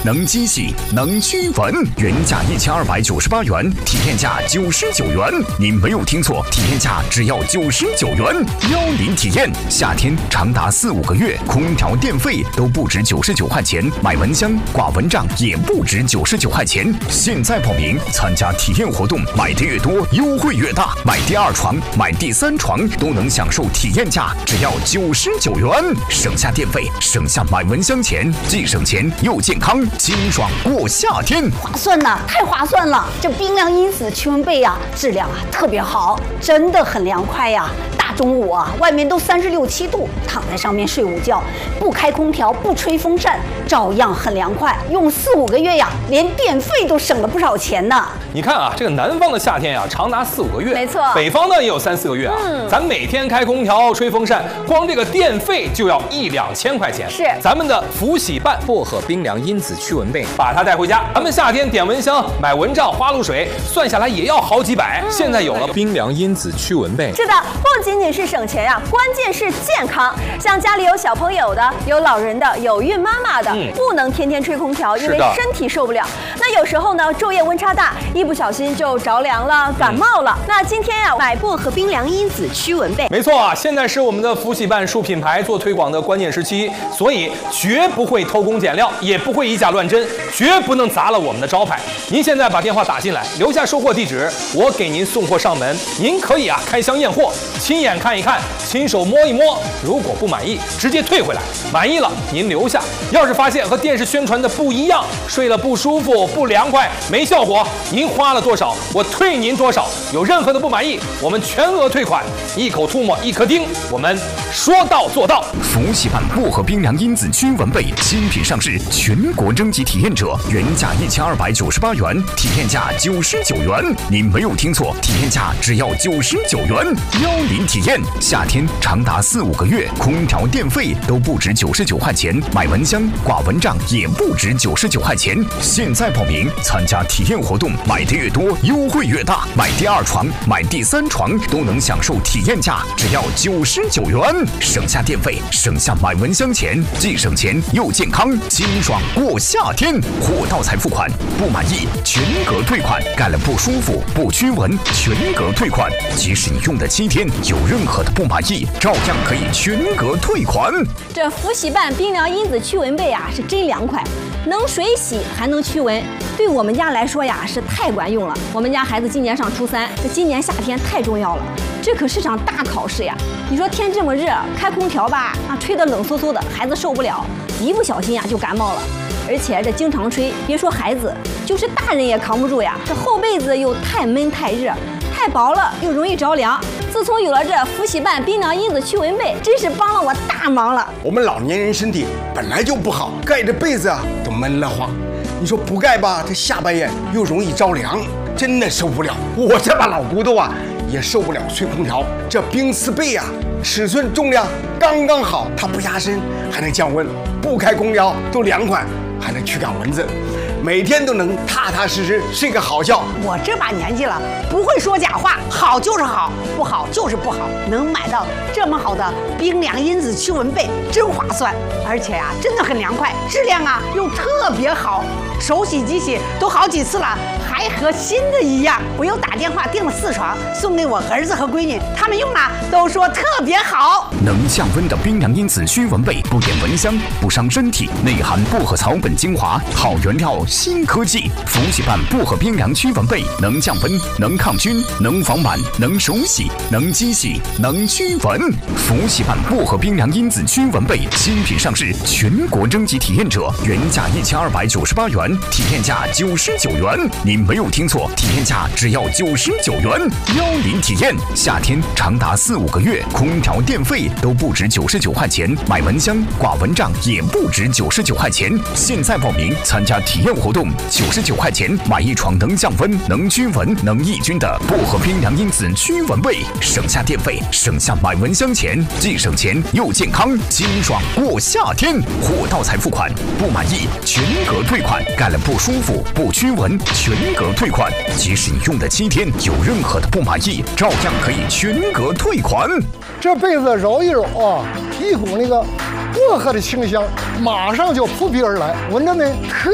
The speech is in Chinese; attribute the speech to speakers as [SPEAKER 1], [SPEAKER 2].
[SPEAKER 1] 能机洗，能驱蚊，原价1298元，体验价99元。您没有听错，体验价只要99元。邀您体验，夏天长达4-5个月，空调电费都不止99块钱，买蚊香、挂蚊帐也不止99块钱。现在报名参加体验活动，买的越多，优惠越大。买第2床、买第3床都能享受体验价，只要99元，省下电费，省下买蚊香钱，既省钱又健康，清爽过夏天。
[SPEAKER 2] 划算呐，太划算了！这冰凉因子驱蚊被呀，质量特别好，真的很凉快呀。大中午外面都36、7度，躺在上面睡午觉，不开空调，不吹风扇，照样很凉快。用4-5个月呀，连电费都省了不少钱呢。
[SPEAKER 3] 你看这个南方的夏天长达4-5个月，
[SPEAKER 2] 没错。
[SPEAKER 3] 北方呢也有3-4个月咱每天开空调、吹风扇，光这个电费就要1-2千块钱。
[SPEAKER 2] 是，
[SPEAKER 3] 咱们的福喜办
[SPEAKER 4] 薄荷冰凉因子驱蚊被，
[SPEAKER 3] 把它带回家。咱们夏天点蚊香、买蚊帐、花露水，算下来也要好几百。现在有了
[SPEAKER 4] 冰凉因子驱蚊被。
[SPEAKER 5] 是的，不仅仅是省钱关键是健康。像家里有小朋友的、有老人的、有孕妈妈的，不能天天吹空调，因为身体受不了。那有时候呢，昼夜温差大，一不小心就着凉了、感冒了。那今天买薄荷冰凉因子驱蚊被。
[SPEAKER 3] 没错现在是我们的福喜办树品牌做推广的关键时期，所以绝不会偷工减料，也不会以假乱真，绝不能砸了我们的招牌。您现在把电话打进来，留下收货地址，我给您送货上门。您可以开箱验货，亲眼看一看，亲手摸一摸。如果不满意，直接退回来；满意了，您留下。要是发现和电视宣传的不一样，睡了不舒服、不凉快、没效果，您花了多少，我退您多少。有任何的不满意，我们全额退款。一口唾沫一颗钉，我们说到做到。
[SPEAKER 1] 福喜办薄荷冰凉因子驱蚊被新品上市，全国征集体验者，原价1298元，体验价99元。您没有听错，体验价只要99元。邀您体验，夏天长达4-5个月，空调电费都不止99块钱，买蚊香、挂蚊帐也不止99块钱。现在报名参加体验活动，买的越多，优惠越大。买第2床、买第3床都能享受体验价，只要99元，省下电费，省下买蚊香钱，既省钱又健康，清爽过夏天。货到才付款，不满意全额退款，盖了不舒服、不驱蚊，全额退款。即使你用的7天，有任何的不满意，照样可以全额退款。
[SPEAKER 5] 这福喜办冰凉因子驱蚊被是真凉快，能水洗还能驱蚊，对我们家来说是太管用了。我们家孩子今年上初3，这今年夏天太重要了，这可是场大考试呀。你说天这么热，开空调吧，吹得冷飕飕的，孩子受不了，一不小心就感冒了。而且这经常吹，别说孩子，就是大人也扛不住呀。这厚被子又太闷太热，太薄了又容易着凉。自从有了这福喜办冰凉因子驱蚊被，真是帮了我大忙了。
[SPEAKER 6] 我们老年人身体本来就不好，盖着被子都闷得慌。你说不盖吧，这下半夜又容易着凉，真的受不了。我这把老骨头也受不了吹空调。这冰丝被尺寸重量刚刚好，它不压身，还能降温，不开空调都凉快，还能驱赶蚊子，每天都能踏踏实实睡个好觉。
[SPEAKER 2] 我这把年纪了，不会说假话，好就是好，不好就是不好。能买到这么好的冰凉因子驱蚊被，真划算，而且真的很凉快，质量又特别好，手洗机洗都好几次了，还和新的一样。我又打电话订了4床，送给我儿子和闺女，他们用都说特别好。
[SPEAKER 1] 能降温的冰凉因子驱蚊被，不点蚊香，不伤身体，内含薄荷草本精华，好原料，新科技。福喜办薄荷冰凉驱蚊被，能降温，能抗菌，能防螨，能手洗，能机洗，能驱蚊。福喜办薄荷冰凉因子驱蚊被新品上市，全国征集体验者，原价1298元，体验价99元。您没有听错，体验价只要99元。邀您体验，夏天长达4-5个月，空调电费都不止99块钱，买蚊香、挂蚊帐也不止99块钱。现在报名参加体验活动，99块钱买1床能降温、能驱蚊、能抑菌的薄荷冰凉因子驱蚊被，省下电费，省下买蚊香钱，既省钱又健康，清爽过夏天。货到才付款，不满意全额退款，盖了不舒服、不驱蚊，全额退款。即使你用的7天，有任何的不满意，照样可以全额退款。
[SPEAKER 7] 这被子揉一揉一股那个薄荷的清香马上就扑鼻而来，闻着呢可